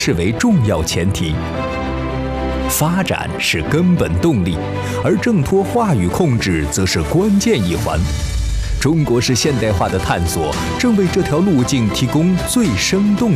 视为重要前提。发展是根本动力，而挣脱话语控制则是关键一环。中国式现代化的探索正为这条路径提供最生动